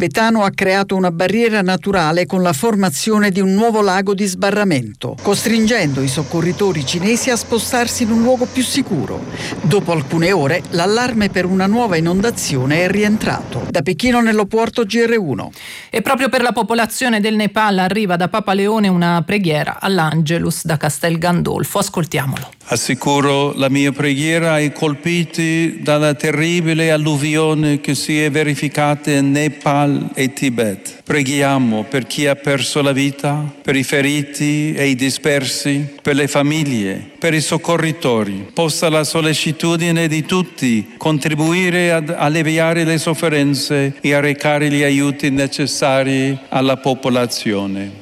tibetano ha creato una barriera naturale con la formazione di un nuovo lago di sbarramento, costringendo i soccorritori cinesi a spostarsi in un luogo più sicuro. Dopo alcune ore, l'allarme per una nuova inondazione è rientrato. Da Pechino nello porto GR1. E proprio per la popolazione del Nepal arriva da Papa Leone una preghiera all'Angelus da Castel Gandolfo. Ascoltiamolo. Assicuro la mia preghiera ai colpiti dalla terribile alluvione che si è verificata in Nepal e Tibet. Preghiamo per chi ha perso la vita, per i feriti e i dispersi, per le famiglie, per i soccorritori. Possa la sollecitudine di tutti contribuire ad alleviare le sofferenze e a recare gli aiuti necessari alla popolazione.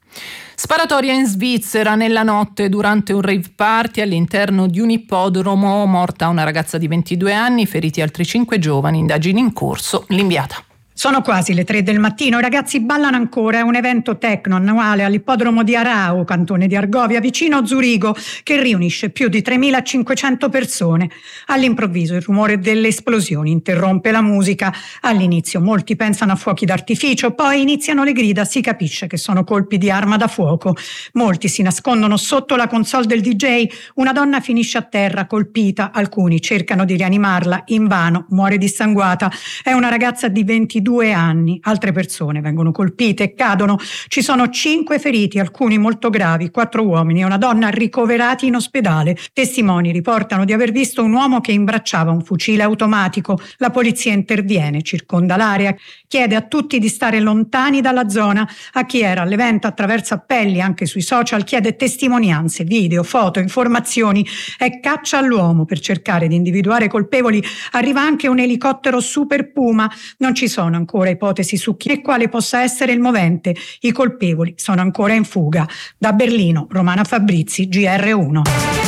Sparatoria in Svizzera nella notte durante un rave party all'interno di un ippodromo, morta una ragazza di 22 anni, feriti altri 5 giovani, indagini in corso, l'inviata. Sono quasi le 3 del mattino, i ragazzi ballano ancora, è un evento techno annuale all'ippodromo di Arau, cantone di Argovia, vicino a Zurigo, che riunisce più di 3.500 persone. All'improvviso il rumore delle esplosioni interrompe la musica. All'inizio molti pensano a fuochi d'artificio, poi iniziano le grida, si capisce che sono colpi di arma da fuoco. Molti si nascondono sotto la console del DJ, una donna finisce a terra colpita, alcuni cercano di rianimarla, invano, muore dissanguata. È una ragazza di 22 anni, altre persone vengono colpite e cadono. Ci sono 5 feriti, alcuni molto gravi, 4 uomini e una donna ricoverati in ospedale. Testimoni riportano di aver visto un uomo che imbracciava un fucile automatico. La polizia interviene, circonda l'area, chiede a tutti di stare lontani dalla zona. A chi era all'evento attraverso appelli anche sui social chiede testimonianze, video, foto, informazioni. È caccia all'uomo per cercare di individuare colpevoli. Arriva anche un elicottero Super Puma. Non ci sono ancora ipotesi su chi e quale possa essere il movente. I colpevoli sono ancora in fuga. Da Berlino, Romana Fabrizi, GR1.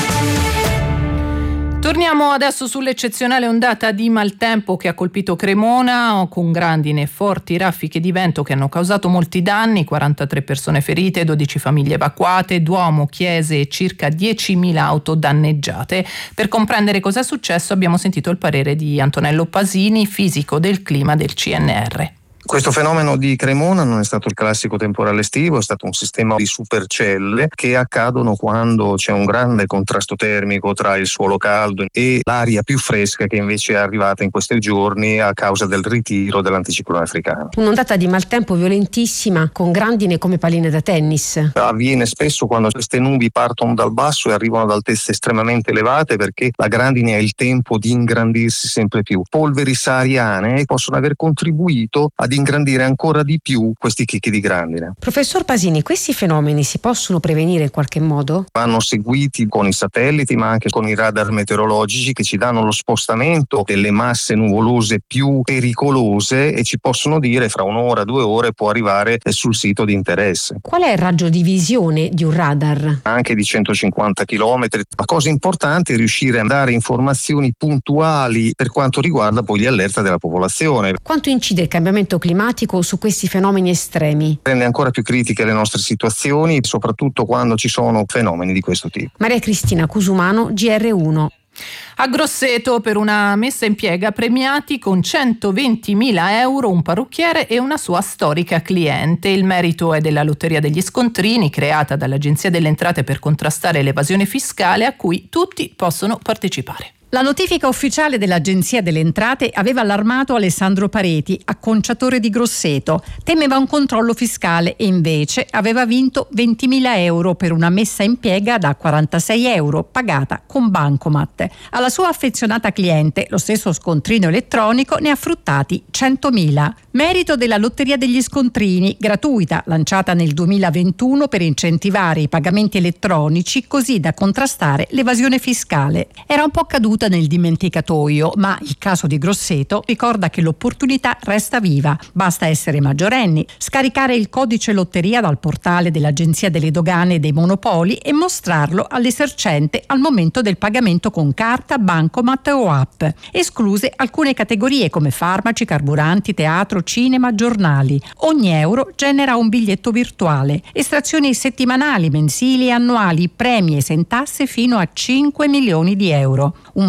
Torniamo adesso sull'eccezionale ondata di maltempo che ha colpito Cremona, con grandine e forti raffiche di vento che hanno causato molti danni, 43 persone ferite, 12 famiglie evacuate, Duomo, chiese e circa 10.000 auto danneggiate. Per comprendere cosa è successo abbiamo sentito il parere di Antonello Pasini, fisico del clima del CNR. Questo fenomeno di Cremona non è stato il classico temporale estivo, è stato un sistema di supercelle che accadono quando c'è un grande contrasto termico tra il suolo caldo e l'aria più fresca che invece è arrivata in questi giorni a causa del ritiro dell'anticiclone africano. Un'ondata di maltempo violentissima con grandine come palline da tennis. Avviene spesso quando queste nubi partono dal basso e arrivano ad altezze estremamente elevate, perché la grandine ha il tempo di ingrandirsi sempre più. Polveri sahariane possono aver contribuito ad ingrandire ancora di più questi chicchi di grandine. Professor Pasini, questi fenomeni si possono prevenire in qualche modo? Vanno seguiti con i satelliti ma anche con i radar meteorologici che ci danno lo spostamento delle masse nuvolose più pericolose e ci possono dire fra un'ora, 2 ore può arrivare sul sito di interesse. Qual è il raggio di visione di un radar? Anche di 150 km. La cosa importante è riuscire a dare informazioni puntuali per quanto riguarda poi gli allerta della popolazione. Quanto incide il cambiamento climatico su questi fenomeni estremi? Rende ancora più critiche le nostre situazioni, soprattutto quando ci sono fenomeni di questo tipo. Maria Cristina Cusumano, GR1. A Grosseto per una messa in piega premiati con 120.000 euro un parrucchiere e una sua storica cliente. Il merito è della Lotteria degli Scontrini, creata dall'Agenzia delle Entrate per contrastare l'evasione fiscale, a cui tutti possono partecipare. La notifica ufficiale dell'Agenzia delle Entrate aveva allarmato Alessandro Pareti, acconciatore di Grosseto. Temeva un controllo fiscale e invece aveva vinto 20.000 euro per una messa in piega da 46 euro pagata con bancomat. Alla sua affezionata cliente, lo stesso scontrino elettronico, ne ha fruttati 100.000. Merito della Lotteria degli Scontrini, gratuita, lanciata nel 2021 per incentivare i pagamenti elettronici così da contrastare l'evasione fiscale. Era un po' caduta nel dimenticatoio, ma il caso di Grosseto ricorda che l'opportunità resta viva. Basta essere maggiorenni, scaricare il codice lotteria dal portale dell'Agenzia delle Dogane e dei Monopoli e mostrarlo all'esercente al momento del pagamento con carta, bancomat o app. Escluse alcune categorie come farmaci, carburanti, teatro, cinema, giornali. Ogni euro genera un biglietto virtuale. Estrazioni settimanali, mensili e annuali, premi esentasse fino a 5 milioni di euro. Un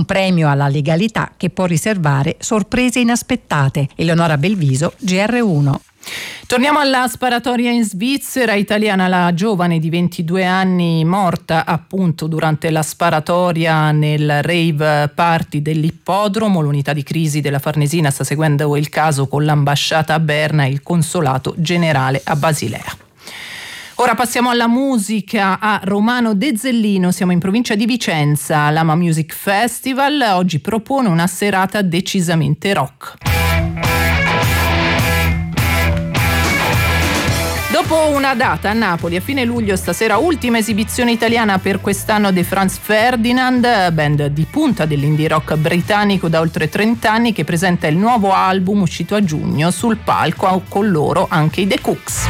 un premio alla legalità che può riservare sorprese inaspettate. Eleonora Belviso, GR1. Torniamo alla sparatoria in Svizzera. Italiana la giovane di 22 anni morta appunto durante la sparatoria nel rave party dell'ippodromo. L'unità di crisi della Farnesina sta seguendo il caso con l'ambasciata a Berna e il consolato generale a Basilea. Ora passiamo alla musica, a Romano De Zellino, siamo in provincia di Vicenza. L'Ama Music Festival oggi propone una serata decisamente rock. Dopo una data a Napoli a fine luglio, stasera ultima esibizione italiana per quest'anno di Franz Ferdinand, band di punta dell'indie rock britannico da oltre 30 anni, che presenta il nuovo album uscito a giugno. Sul palco con loro anche i The Cooks.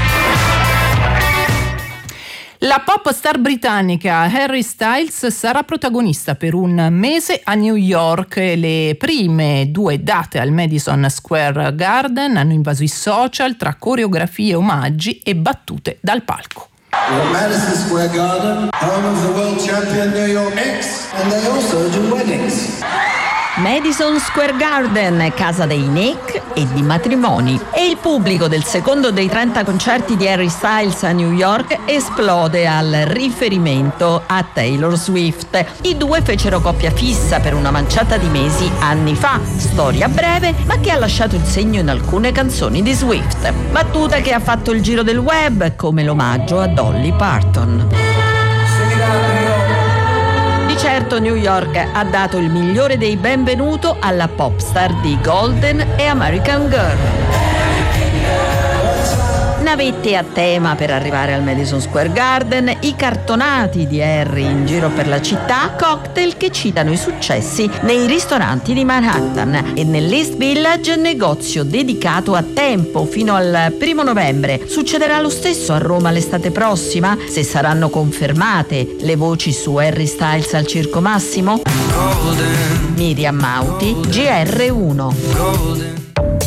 La pop star britannica Harry Styles sarà protagonista per un mese a New York. Le prime 2 date al Madison Square Garden hanno invaso i social tra coreografie, omaggi e battute dal palco. Madison Square Garden, home of the world champion New York Knicks, and they also do weddings. Madison Square Garden, casa dei Knicks e di matrimoni. E il pubblico del secondo dei 30 concerti di Harry Styles a New York esplode al riferimento a Taylor Swift. I due fecero coppia fissa per una manciata di mesi anni fa, storia breve ma che ha lasciato il segno in alcune canzoni di Swift. Battuta che ha fatto il giro del web come l'omaggio a Dolly Parton. Di certo New York ha dato il migliore dei benvenuto alla pop star di Golden e American Girl. Navette a tema per arrivare al Madison Square Garden, i cartonati di Harry in giro per la città, cocktail che citano i successi nei ristoranti di Manhattan e nell'East Village, negozio dedicato a tempo fino al 1 novembre. Succederà lo stesso a Roma l'estate prossima? Se saranno confermate le voci su Harry Styles al Circo Massimo? Miriam Mauti, GR1.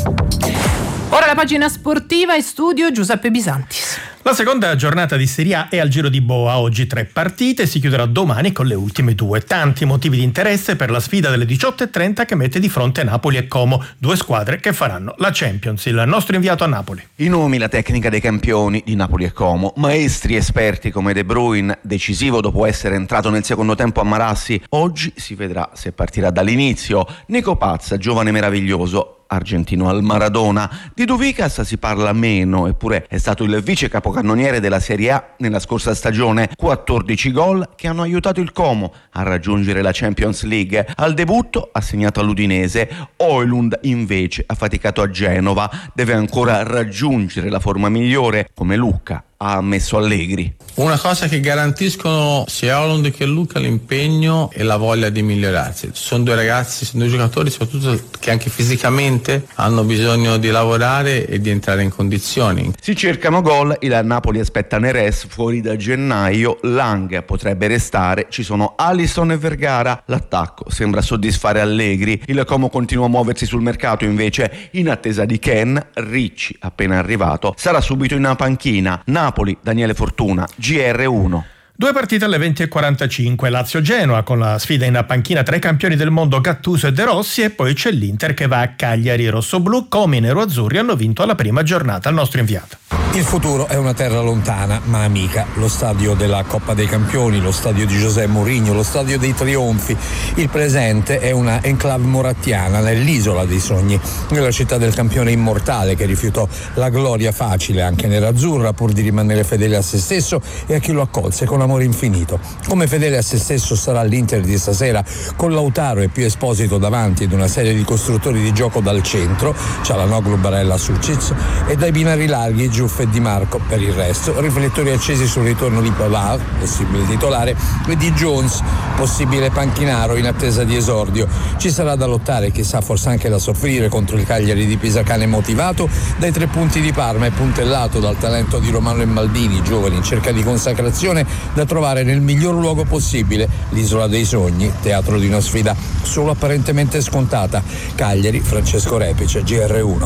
Ora la pagina sportiva e studio Giuseppe Bisantis. La seconda giornata di Serie A è al Giro di Boa, oggi 3 partite, si chiuderà domani con le ultime 2. Tanti motivi di interesse per la sfida delle 18:30 che mette di fronte Napoli e Como, 2 squadre che faranno la Champions. Il nostro inviato a Napoli. I nomi, la tecnica dei campioni di Napoli e Como, maestri esperti come De Bruyne, decisivo dopo essere entrato nel secondo tempo a Marassi, oggi si vedrà se partirà dall'inizio. Nico Pazza, giovane meraviglioso, argentino al Maradona. Di Duvicas si parla meno, eppure è stato il vice capocannoniere della Serie A nella scorsa stagione. 14 gol che hanno aiutato il Como a raggiungere la Champions League. Al debutto ha segnato all'Udinese. Højlund invece ha faticato a Genova, deve ancora raggiungere la forma migliore, come Lucca ha ammesso Allegri. Una cosa che garantiscono sia Højlund che Lucca: l'impegno e la voglia di migliorarsi. Sono 2 ragazzi, sono 2 giocatori soprattutto che anche fisicamente hanno bisogno di lavorare e di entrare in condizioni. Si cercano gol, il Napoli aspetta Neres fuori da gennaio, Lang potrebbe restare, ci sono Alisson e Vergara, l'attacco sembra soddisfare Allegri. Il Como continua a muoversi sul mercato invece in attesa di Ken. Ricci, appena arrivato, sarà subito in panchina. Napoli, Daniele Fortuna, GR1. 2 partite alle 20:45, Lazio-Genoa con la sfida in panchina tra i campioni del mondo Gattuso e De Rossi, e poi c'è l'Inter che va a Cagliari. Rossoblu, come i neroazzurri, hanno vinto alla prima giornata. Il nostro inviato. Il futuro è una terra lontana ma amica, lo stadio della Coppa dei Campioni, lo stadio di José Mourinho, lo stadio dei trionfi. Il presente è una enclave morattiana nell'isola dei sogni, nella città del campione immortale che rifiutò la gloria facile anche nerazzurra pur di rimanere fedele a se stesso e a chi lo accolse con amore infinito. Come fedele a se stesso sarà l'Inter di stasera, con Lautaro e Pio Esposito davanti ed una serie di costruttori di gioco dal centro, Cialanoglu, Barella, Sucic, e dai binari larghi Giuffre e Di Marco. Per il resto riflettori accesi sul ritorno di Pavard, possibile titolare, e di Jones, possibile panchinaro in attesa di esordio. Ci sarà da lottare, chissà forse anche da soffrire, contro il Cagliari di Pisacane motivato dai 3 punti di Parma e puntellato dal talento di Romano e Maldini, giovani in cerca di consacrazione da trovare nel miglior luogo possibile, l'isola dei sogni, teatro di una sfida solo apparentemente scontata. Cagliari, Francesco Repice, GR1.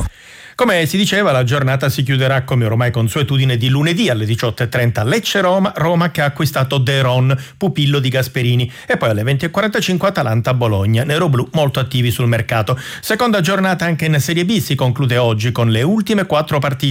Come si diceva, la giornata si chiuderà come ormai consuetudine di lunedì alle 18.30 Lecce-Roma che ha acquistato De Ron, pupillo di Gasperini, e poi alle 20.45 Atalanta-Bologna, neroblù molto attivi sul mercato. Seconda giornata anche in Serie B si conclude oggi con le ultime 4 partite.